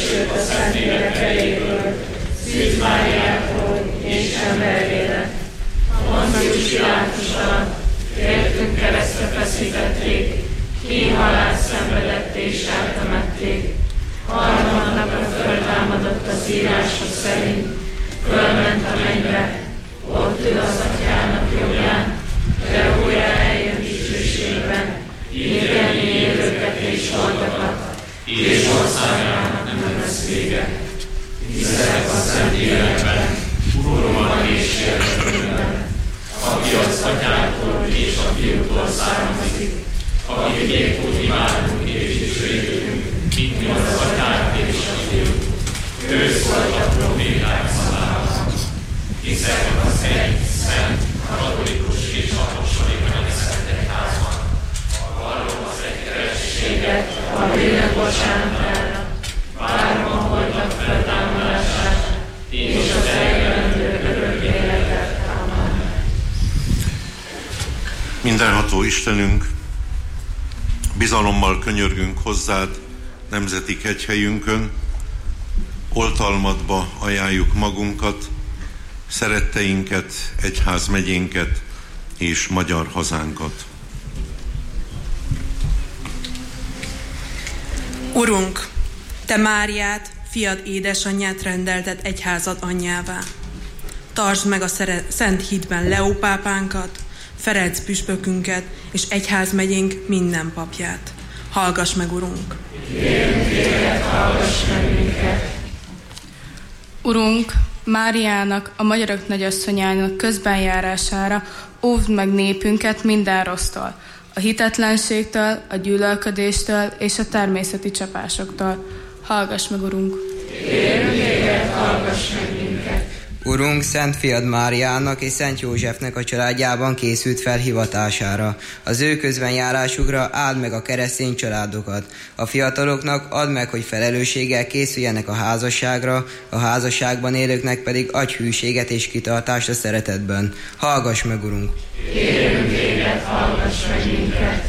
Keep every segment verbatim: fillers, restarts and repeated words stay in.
sőt a Szentlélek erejéből, Szűz Máriától és emberére. Pontius Pilátussal, értünk keresztre feszítették, ki halált szenvedett és eltemették. Harmadnapra föltámadott az írások szerint, fölment a mennybe, ott ül az Atyának jobbján, de újra eljön dicsőségben, írni élőket és holtakat, és országának nem lesz vége. Hiszek a Szentlélekben, Urumban és Értetőben, aki az Atyától és a Fiútól származik, aki épp úgy imádunk és dicsőítünk, mint az Atyát és a Fiút. Ő szólt a proféták szavában. Hiszek az egy, szent, katolikus és apostolikus szent egyházban. Vallom az egykerességet, a bűnök bocsánatára, várom a holtak feltámadását, és az eljövendő örök életet. Amen. Mindenható Istenünk, bizalommal könyörgünk hozzád nemzeti kegyhelyünkön, oltalmadba ajánljuk magunkat, szeretteinket, egyházmegyénket és magyar hazánkat. Urunk, Te Máriát, fiad édesanyját rendelted egyházad anyjává. Tartsd meg a szere- szent hitben Leó pápánkat, Ferenc püspökünket és egyházmegyénk minden papját. Hallgass meg, Urunk! Kérünk téged, hallgass meg minket! Urunk, Máriának, a magyarok nagyasszonyának közbenjárására óvd meg népünket minden rossztól, a hitetlenségtől, a gyűlölködéstől és a természeti csapásoktól. Hallgass meg, Urunk! Kérünk téged, hallgass meg minket! Urunk, Szent Fiad Máriának és Szent Józsefnek a családjában készült felhivatására. Az ő közbenjárásukra áld meg a keresztény családokat. A fiataloknak add meg, hogy felelősséggel készüljenek a házasságra, a házasságban élőknek pedig adj hűséget és kitartást a szeretetben. Hallgass meg, Urunk! Kérünk téged, hallgass meg minket!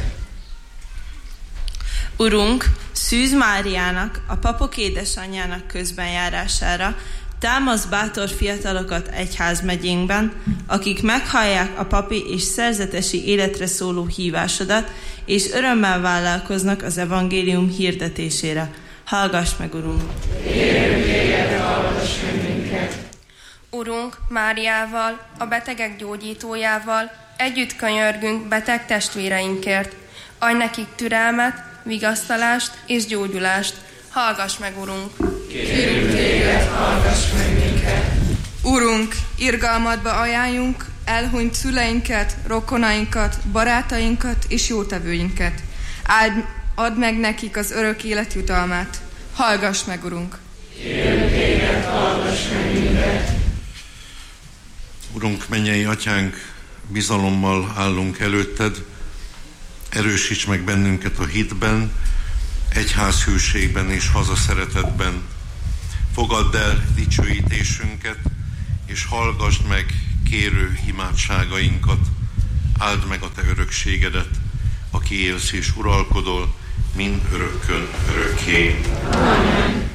Urunk, Szűz Máriának, a papok édesanyjának közbenjárására támasz bátor fiatalokat egyházmegyénkben, akik meghallják a papi és szerzetesi életre szóló hívásodat, és örömmel vállalkoznak az evangélium hirdetésére. Hallgass meg, Urunk! Kérünk téged, hallgass meg minket! Urunk, Máriával, a betegek gyógyítójával együtt könyörgünk beteg testvéreinkért. Adj nekik türelmet, vigasztalást és gyógyulást. Hallgass meg, Urunk! Kérünk téged, hallgass meg minket! Urunk, irgalmadba ajánljunk elhunyt szüleinket, rokonainkat, barátainkat és jótevőinket. Áld, add meg nekik az örök élet jutalmát. Hallgass meg, Urunk! Kérünk téged, hallgass meg minket! Urunk, mennyei Atyánk, bizalommal állunk előtted, erősíts meg bennünket a hitben, egyházhűségben és hazaszeretetben. Fogadd el dicsőítésünket, és hallgassd meg kérő imádságainkat. Áld meg a Te örökségedet, aki élsz és uralkodol, mind örökkön örökké. Amen.